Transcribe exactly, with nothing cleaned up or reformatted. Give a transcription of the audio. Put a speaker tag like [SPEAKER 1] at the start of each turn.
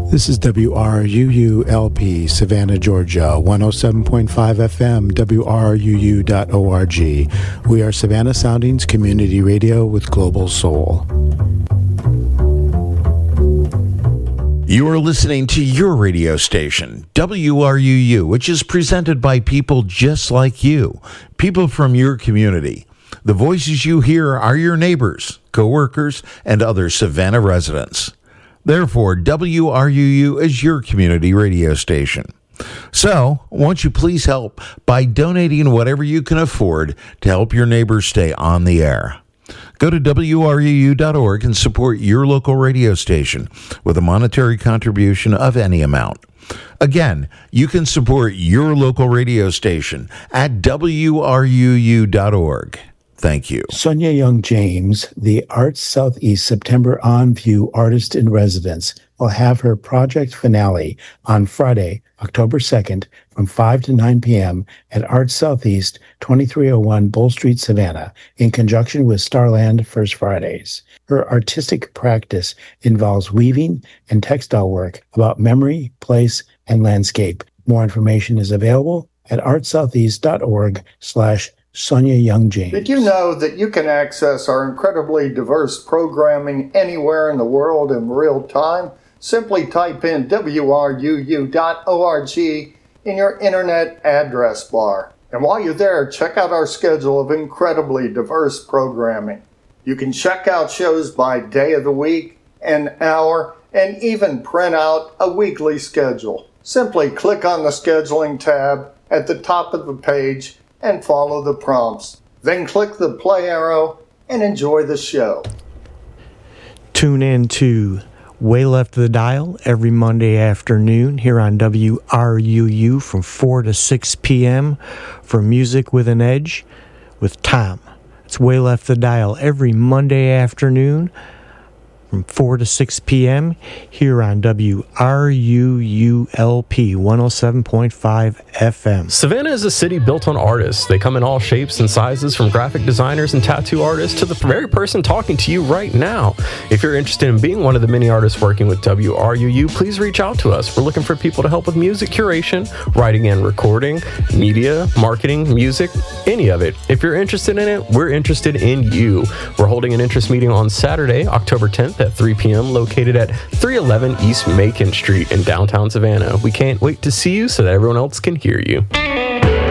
[SPEAKER 1] This is W R U U L P, Savannah, Georgia, one oh seven point five F M, W R U U dot org. We are Savannah Soundings Community Radio with Global Soul.
[SPEAKER 2] You are listening to your radio station, W R U U, which is presented by people just like you, people from your community. The voices you hear are your neighbors, co-workers, and other Savannah residents. Therefore, W R U U is your community radio station. So, won't you please help by donating whatever you can afford to help your neighbors stay on the air? Go to W R U U dot org and support your local radio station with a monetary contribution of any amount. Again, you can support your local radio station at W R U U dot org. Thank you.
[SPEAKER 1] Sonia Young James, the Arts Southeast September On View Artist in Residence, will have her project finale on Friday, October second, from five to nine p.m. at Arts Southeast, twenty-three oh one Bull Street, Savannah, in conjunction with Starland First Fridays. Her artistic practice involves weaving and textile work about memory, place, and landscape. More information is available at artsoutheast dot org slash Sonia Young James.
[SPEAKER 3] Did you know that you can access our incredibly diverse programming anywhere in the world in real time? Simply type in W R U U dot org in your internet address bar. And while you're there, check out our schedule of incredibly diverse programming. You can check out shows by day of the week, an hour, and even print out a weekly schedule. Simply click on the scheduling tab at the top of the page and follow the prompts. Then click the play arrow and enjoy the show.
[SPEAKER 4] Tune in to Way Left of the Dial every Monday afternoon here on W R U U from four to six p.m. for Music with an Edge with Tom. It's Way Left of the Dial every Monday afternoon from four to six p.m. here on W R U U L P one oh seven point five F M.
[SPEAKER 5] Savannah is a city built on artists. They come in all shapes and sizes, from graphic designers and tattoo artists to the very person talking to you right now. If you're interested in being one of the many artists working with W R U U, please reach out to us. We're looking for people to help with music curation, writing and recording, media, marketing, music, any of it. If you're interested in it, we're interested in you. We're holding an interest meeting on Saturday, October tenth at three p.m. located at three eleven East Macon Street in downtown Savannah. We can't wait to see you so that everyone else can hear you.